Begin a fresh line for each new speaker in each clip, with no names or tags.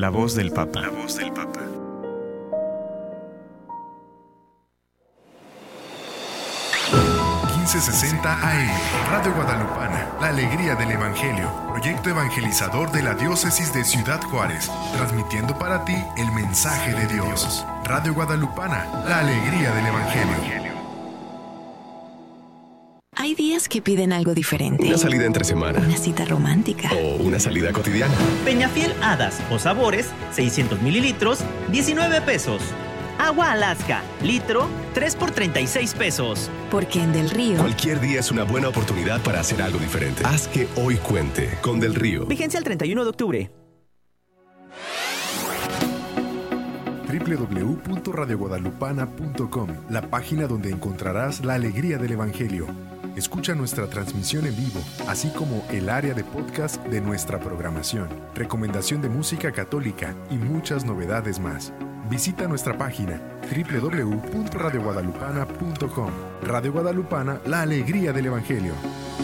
La voz del Papa.
1560 AM, Radio Guadalupana, la alegría del Evangelio, proyecto evangelizador de la diócesis de Ciudad Juárez, transmitiendo para ti el mensaje de Dios. Radio Guadalupana, la alegría del Evangelio.
Hay días que piden algo diferente.
Una salida entre semana.
Una cita romántica.
O una salida cotidiana.
Peñafiel Hadas o Sabores, 600 mililitros, 19 pesos. Agua Alaska, litro, 3 por 36 pesos.
Porque en Del Río...
Cualquier día es una buena oportunidad para hacer algo diferente. Haz que hoy cuente con Del Río.
Vigencia el 31 de octubre.
www.radioguadalupana.com, la página donde encontrarás la alegría del Evangelio. Escucha nuestra transmisión en vivo, así como el área de podcast de nuestra programación, recomendación de música católica y muchas novedades más. Visita nuestra página www.radioguadalupana.com. Radio Guadalupana, la alegría del Evangelio.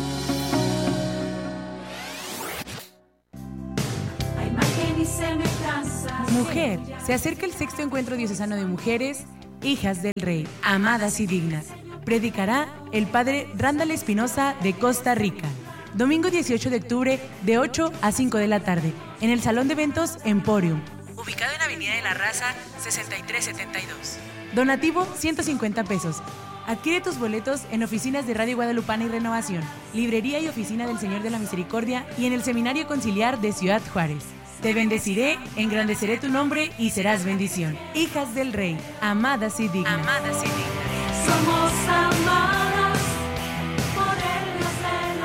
Mujer, se acerca el sexto encuentro diocesano de mujeres, hijas del Rey, amadas y dignas. Predicará el padre Randall Espinosa de Costa Rica. Domingo 18 de octubre de 8 a 5 de la tarde, en el Salón de Eventos Emporium, ubicado en Avenida de la Raza 6372. Donativo 150 pesos. Adquiere tus boletos en oficinas de Radio Guadalupana y Renovación, librería y oficina del Señor de la Misericordia y en el Seminario Conciliar de Ciudad Juárez. Te bendeciré, engrandeceré tu nombre y serás bendición. Hijas del Rey, amadas y dignas. Amadas y dignas.
Somos amadas por el Dios del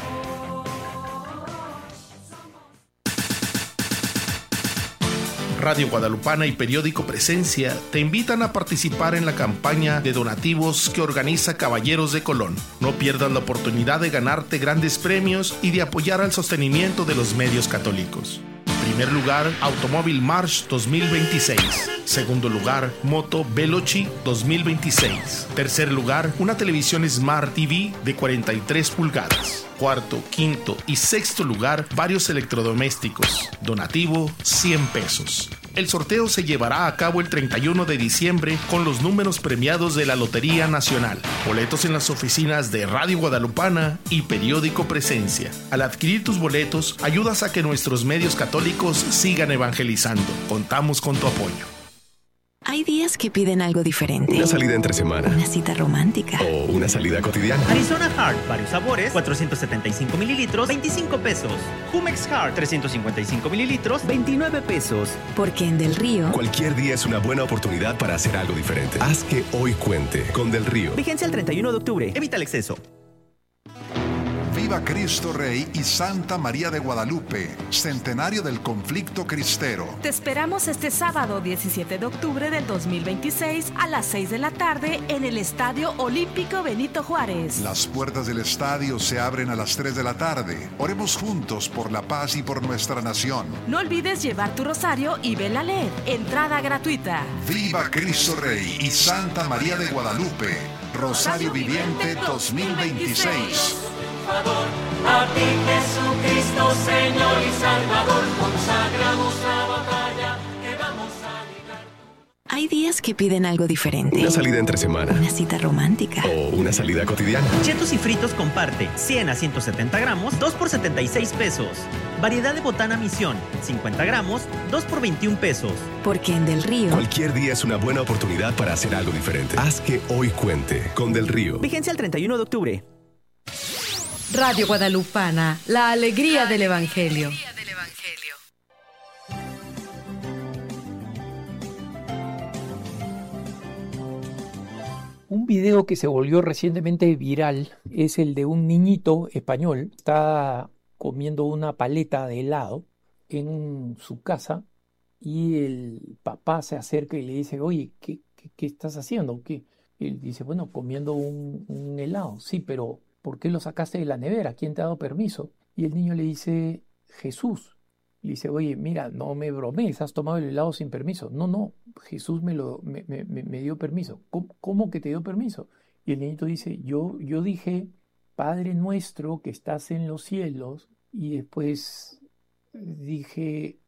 amor.
Radio Guadalupana y Periódico Presencia te invitan a participar en la campaña de donativos que organiza Caballeros de Colón. No pierdas la oportunidad de ganarte grandes premios y de apoyar al sostenimiento de los medios católicos. Primer lugar, Automóvil March 2026. Segundo lugar, Moto Veloci 2026. Tercer lugar, una televisión Smart TV de 43 pulgadas. Cuarto, quinto y sexto lugar, varios electrodomésticos. Donativo, 100 pesos. El sorteo se llevará a cabo el 31 de diciembre con los números premiados de la Lotería Nacional. Boletos en las oficinas de Radio Guadalupana y Periódico Presencia. Al adquirir tus boletos, ayudas a que nuestros medios católicos sigan evangelizando. Contamos con tu apoyo.
Hay días que piden algo diferente.
Una salida entre semana.
Una cita romántica.
O una salida cotidiana.
Arizona Hard, varios sabores, 475 mililitros, 25 pesos. Jumex Hard, 355 mililitros, 29 pesos.
Porque en Del Río...
Cualquier día es una buena oportunidad para hacer algo diferente. Haz que hoy cuente con Del Río.
Vigencia el 31 de octubre. Evita el exceso.
Viva Cristo Rey y Santa María de Guadalupe, centenario del conflicto cristero.
Te esperamos este sábado 17 de octubre del 2026 a las 6 de la tarde en el Estadio Olímpico Benito Juárez.
Las puertas del estadio se abren a las 3 de la tarde. Oremos juntos por la paz y por nuestra nación.
No olvides llevar tu rosario y vela LED. Entrada gratuita.
Viva Cristo Rey y Santa María de Guadalupe, Rosario Viviente 2026.
A ti Jesucristo, Señor y Salvador, consagramos la batalla que vamos a librar.
Hay días que piden algo diferente.
Una salida entre semana.
Una cita romántica.
O una salida cotidiana.
Chetos y fritos comparte, 100 a 170 gramos, 2 por 76 pesos. Variedad de botana Misión, 50 gramos, 2 por 21 pesos.
Porque en Del Río...
Cualquier día es una buena oportunidad para hacer algo diferente. Haz que hoy cuente con Del Río.
Vigencia el 31 de octubre.
Radio Guadalupana, la alegría del Evangelio.
Un video que se volvió recientemente viral es el de un niñito español. Está comiendo una paleta de helado en su casa y el papá se acerca y le dice, oye, ¿qué estás haciendo? ¿Qué? Y él dice, bueno, comiendo un helado. Sí, pero ¿por qué lo sacaste de la nevera? ¿Quién te ha dado permiso? Y el niño le dice, Jesús. Le dice, oye, mira, no me bromees, has tomado el helado sin permiso. No, Jesús me dio permiso. ¿Cómo que te dio permiso? Y el niñito dice, yo dije, Padre nuestro que estás en los cielos, y después dije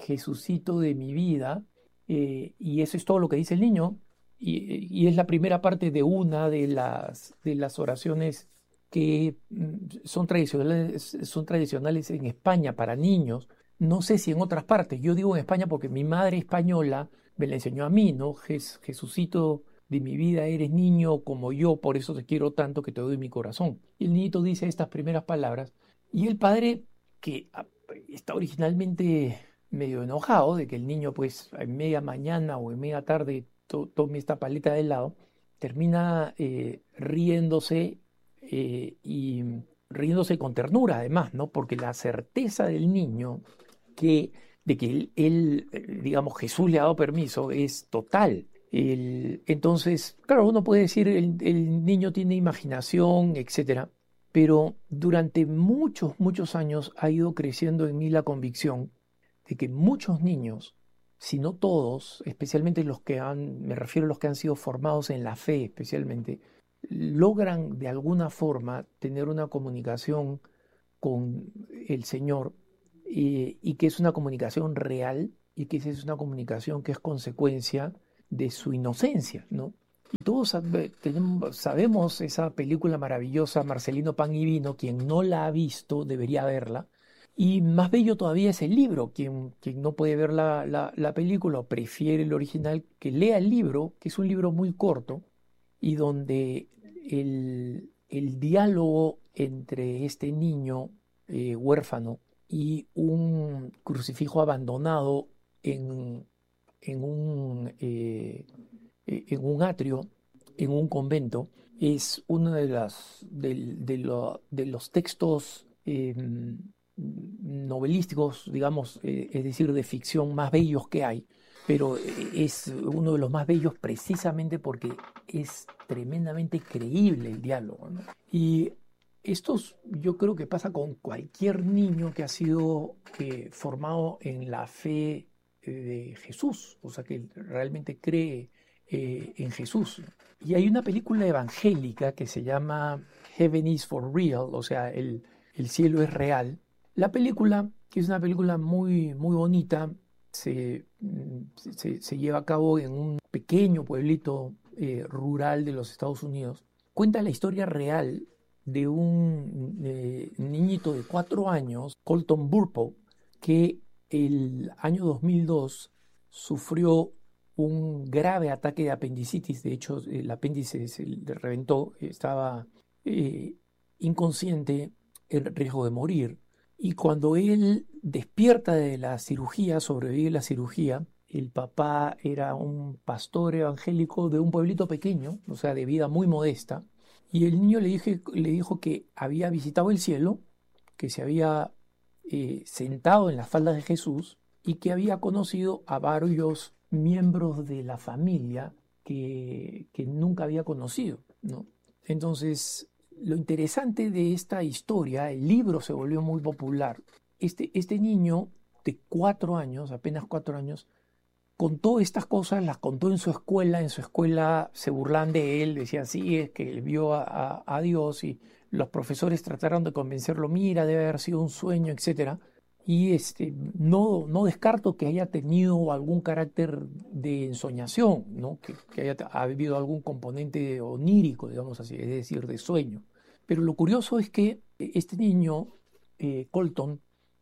Jesucito de mi vida, y eso es todo lo que dice el niño, y es la primera parte de una de las oraciones que son tradicionales en España para niños. No sé si en otras partes, yo digo en España porque mi madre española me la enseñó a mí, ¿no? Jesucito de mi vida, eres niño como yo, por eso te quiero tanto que te doy mi corazón. Y el niñito dice estas primeras palabras, y el padre, que está originalmente medio enojado de que el niño pues en media mañana o en media tarde tome esta paleta de helado, termina riéndose, y riéndose con ternura además, ¿no? Porque la certeza del niño de que digamos, Jesús le ha dado permiso es total. Entonces, claro, uno puede decir el niño tiene imaginación, etcétera, pero durante muchos, muchos años ha ido creciendo en mí la convicción de que muchos niños, si no todos, especialmente me refiero a los que han sido formados en la fe especialmente, logran de alguna forma tener una comunicación con el Señor, y que es una comunicación real, y que es una comunicación que es consecuencia de su inocencia, ¿no? Y todos sabemos esa película maravillosa, Marcelino Pan y Vino. Quien no la ha visto debería verla. Y más bello todavía es el libro. Quien no puede ver la película o prefiere el original, que lea el libro, que es un libro muy corto, y donde el diálogo entre este niño huérfano y un crucifijo abandonado en un atrio, en un convento, es uno de los textos novelísticos, digamos, es decir, de ficción más bellos que hay, pero es uno de los más bellos precisamente porque es tremendamente creíble el diálogo, ¿no? Y yo creo que pasa con cualquier niño que ha sido formado en la fe de Jesús, o sea, que realmente cree en Jesús. Y hay una película evangélica que se llama Heaven is for Real, o sea, el cielo es real. La película, que es una película muy, muy bonita, se lleva a cabo en un pequeño pueblito rural de los Estados Unidos. Cuenta la historia real de un niñito de 4 años, Colton Burpo, que el año 2002 sufrió un grave ataque de apendicitis. De hecho, el apéndice se le reventó, estaba inconsciente, en riesgo de morir. Y cuando él despierta de la cirugía, sobrevive la cirugía, el papá era un pastor evangélico de un pueblito pequeño, o sea, de vida muy modesta, y el niño le dijo que había visitado el cielo, que se había sentado en las faldas de Jesús y que había conocido a varios miembros de la familia que nunca había conocido, ¿no? Entonces, lo interesante de esta historia, el libro se volvió muy popular. Este niño de 4 años, apenas 4 años, contó estas cosas, las contó en su escuela se burlan de él, decían, sí, es que él vio a Dios, y los profesores trataron de convencerlo, mira, debe haber sido un sueño, etc. Y no descarto que haya tenido algún carácter de ensoñación, ¿no? Que haya habido algún componente onírico, digamos así, es decir, de sueño. Pero lo curioso es que este niño, Colton,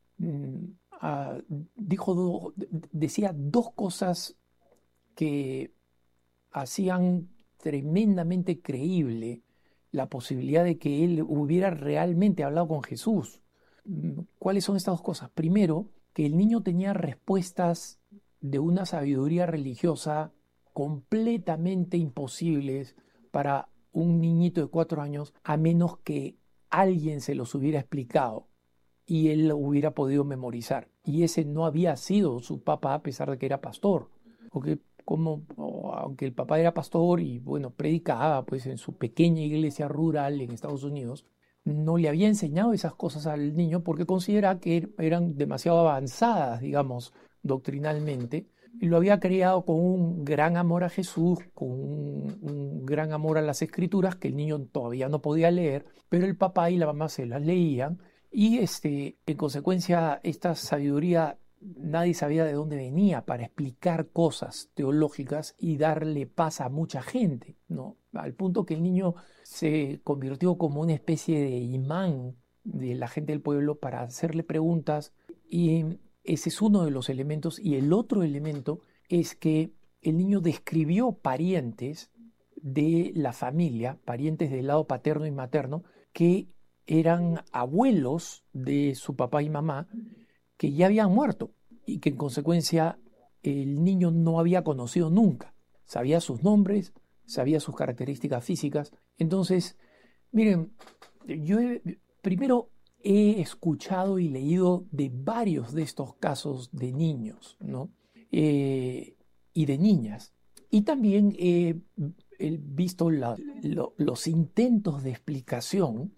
decía 2 cosas que hacían tremendamente creíble la posibilidad de que él hubiera realmente hablado con Jesús. ¿Cuáles son estas 2 cosas? Primero, que el niño tenía respuestas de una sabiduría religiosa completamente imposibles para un niñito de 4 años, a menos que alguien se los hubiera explicado y él lo hubiera podido memorizar. Y ese no había sido su papá, a pesar de que era pastor. Porque aunque el papá era pastor y bueno, predicaba pues en su pequeña iglesia rural en Estados Unidos, no le había enseñado esas cosas al niño porque consideraba que eran demasiado avanzadas, digamos, doctrinalmente, y lo había criado con un gran amor a Jesús, con un gran amor a las Escrituras, que el niño todavía no podía leer, pero el papá y la mamá se las leían, y en consecuencia esta sabiduría nadie sabía de dónde venía para explicar cosas teológicas y darle paz a mucha gente, ¿no? Al punto que el niño se convirtió como una especie de imán de la gente del pueblo para hacerle preguntas, y ese es uno de los elementos. Y el otro elemento es que el niño describió parientes de la familia, parientes del lado paterno y materno, que eran abuelos de su papá y mamá, que ya habían muerto y que en consecuencia el niño no había conocido nunca. Sabía sus nombres, sabía sus características físicas. Entonces, miren, primero he escuchado y leído de varios de estos casos de niños, ¿no? Y de niñas. Y también he visto los intentos de explicación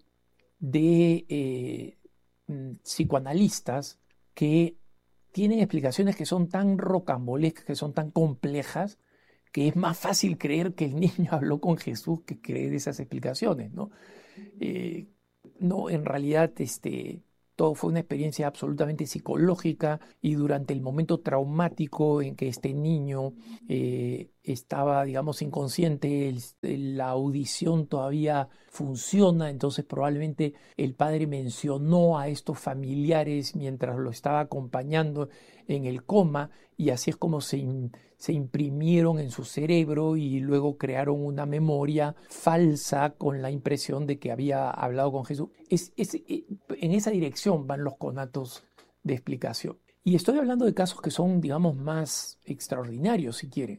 de psicoanalistas que tienen explicaciones que son tan rocambolescas, que son tan complejas, que es más fácil creer que el niño habló con Jesús que creer esas explicaciones, ¿no? No, en realidad todo fue una experiencia absolutamente psicológica, y durante el momento traumático en que este niño estaba, digamos, inconsciente, la audición todavía funciona, entonces probablemente el padre mencionó a estos familiares mientras lo estaba acompañando en el coma, y así es como se imprimieron en su cerebro y luego crearon una memoria falsa con la impresión de que había hablado con Jesús. En esa dirección van los conatos de explicación. Y estoy hablando de casos que son, digamos, más extraordinarios, si quieren,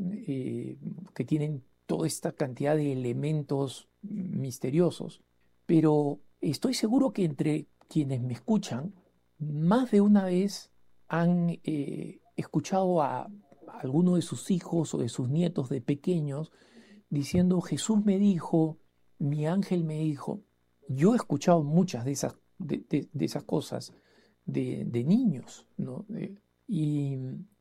que tienen toda esta cantidad de elementos misteriosos. Pero estoy seguro que entre quienes me escuchan, más de una vez han escuchado a alguno de sus hijos o de sus nietos de pequeños diciendo: Jesús me dijo, mi ángel me dijo. Yo he escuchado muchas de esas cosas de niños, ¿no? Y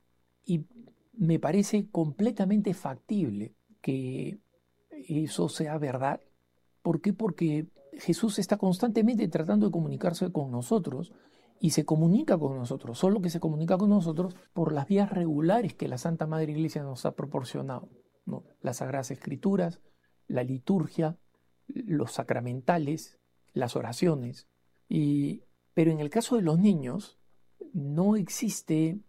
me parece completamente factible que eso sea verdad. ¿Por qué? Porque Jesús está constantemente tratando de comunicarse con nosotros, y se comunica con nosotros, solo que se comunica con nosotros por las vías regulares que la Santa Madre Iglesia nos ha proporcionado, ¿no? Las Sagradas Escrituras, la liturgia, los sacramentales, las oraciones. Pero en el caso de los niños no existe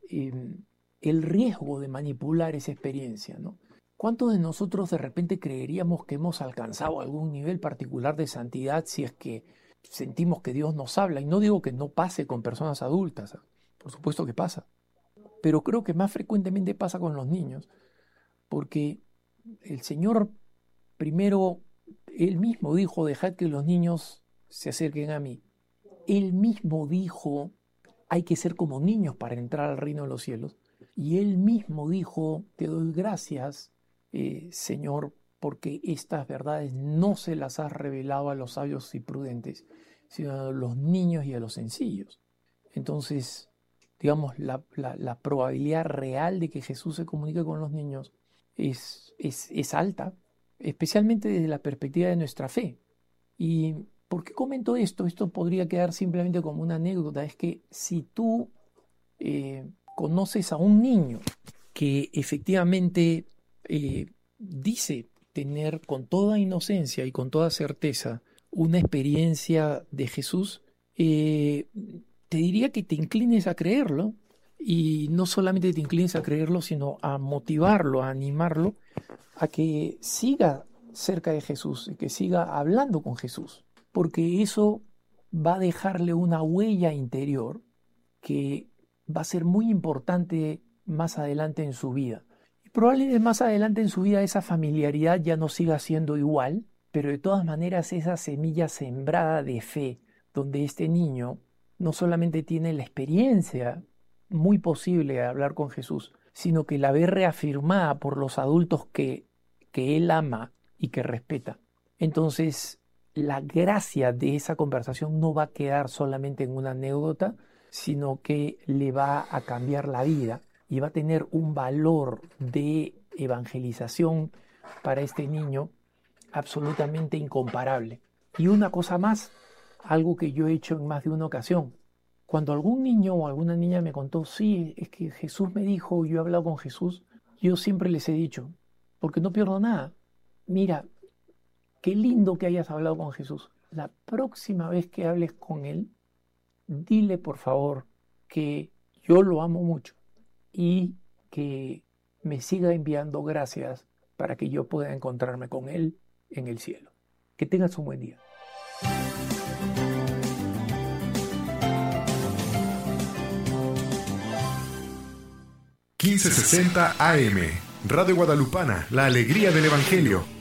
el riesgo de manipular esa experiencia, ¿no? ¿Cuántos de nosotros de repente creeríamos que hemos alcanzado algún nivel particular de santidad si es que sentimos que Dios nos habla? Y no digo que no pase con personas adultas, por supuesto que pasa, pero creo que más frecuentemente pasa con los niños, porque el Señor primero, Él mismo dijo: dejad que los niños se acerquen a mí. Él mismo dijo: hay que ser como niños para entrar al reino de los cielos. Y Él mismo dijo: te doy gracias, Señor, porque estas verdades no se las has revelado a los sabios y prudentes, sino a los niños y a los sencillos. Entonces, digamos, la probabilidad real de que Jesús se comunique con los niños es alta, especialmente desde la perspectiva de nuestra fe. ¿Y por qué comento esto? Esto podría quedar simplemente como una anécdota. Es que si tú conoces a un niño que efectivamente dice tener con toda inocencia y con toda certeza una experiencia de Jesús, te diría que te inclines a creerlo, y no solamente te inclines a creerlo, sino a motivarlo, a animarlo a que siga cerca de Jesús, que siga hablando con Jesús, porque eso va a dejarle una huella interior que va a ser muy importante más adelante en su vida. Probablemente más adelante en su vida esa familiaridad ya no siga siendo igual, pero de todas maneras esa semilla sembrada de fe, donde este niño no solamente tiene la experiencia muy posible de hablar con Jesús, sino que la ve reafirmada por los adultos que él ama y que respeta. Entonces, la gracia de esa conversación no va a quedar solamente en una anécdota, sino que le va a cambiar la vida. Y va a tener un valor de evangelización para este niño absolutamente incomparable. Y una cosa más, algo que yo he hecho en más de una ocasión: Cuando algún niño o alguna niña me contó, sí, es que Jesús me dijo, yo he hablado con Jesús, yo siempre les he dicho, porque no pierdo nada. Mira, qué lindo que hayas hablado con Jesús. La próxima vez que hables con Él, dile por favor que yo lo amo mucho y que me siga enviando gracias para que yo pueda encontrarme con Él en el cielo. Que tengas un buen día.
AM, Radio Guadalupana, la alegría del Evangelio.